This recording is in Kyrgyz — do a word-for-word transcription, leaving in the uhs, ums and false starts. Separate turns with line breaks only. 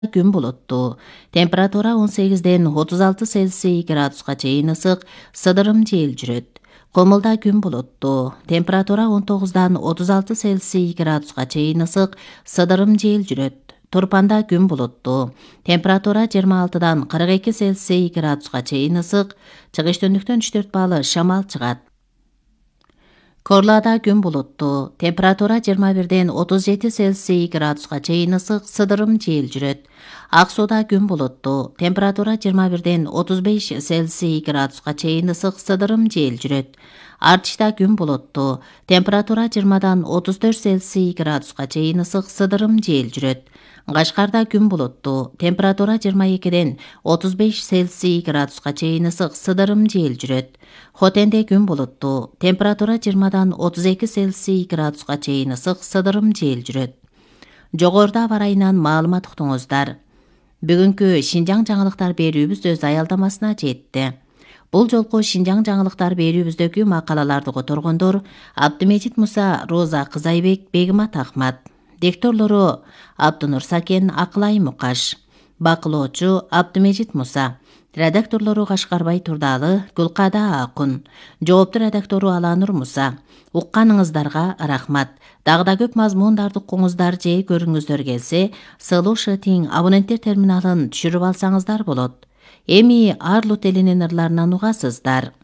Күн булуттуу. Температура он сегизден отуз алты Цельсий градуска чейин ысык, сыдырым жел жүрөт. Комулда күн булуттуу. Температура он тогуздан отуз алты Цельсий градуска чейин ысык, сыдырым жел жүрөт. Турпанда күн булуттуу. Температура жыйырма алтыдан кырк эки Цельсий градуска чейин ысык, чыгыш түндүктөн үч төрт баалы шамал чыгат. Корлада күн булуттуу. Температура жыйырма бирден отуз жети Цельсий градуска чейин ысык, сыдырым жел жүрөт. Ак сууда күн булуттуу. Температура жыйырма бирден отуз беш Цельсий градуска чейин ысык, сыдырым жел жүрөт. Артышта күн булуттуу. Температура жыйырмадан отуз төрт Цельсий градуска чейин ысык, сыдырым жел жүрөт. Кашкарда күн булуттуу. Температура жыйырма экиден отуз беш Цельсий градуска чейин ысык, сыдырым жел жүрөт. Хотенде күн булуттуу. Температура жыйырмадан отуз эки Цельсий градуска чейин ысык, сыдырым жел жүрөт. Жогоруда аба ырайынан маалымат уктуңуздар. Бүгүнкү Шинжаң жаңылыктар берүүбүз өз аялдамасына жетти. Бул жолку Шинжаң жаңылыктар берүүбүздөгү макалаларды которгондор Абдымежит Муса, Роза Кызайбек, Бегимат Ахмат. Дикторлору Абдынур Сакен, Акылай Мукаш. Бакылоочу Абдымежит Муса. Редакторлору Кашкарбай Турдалы, Гүлкада Акун. Жоопту редактору Аланур Муса. Укканыңыздарга рахмат. Дагы да көп мазмундарды укуңуздар же көрүңүздөр келсе, сылуу шытиң абоненттер терминалын түшүрүп алсаңыздар болот. Эми Арлут элинин ырларынан угасыздар.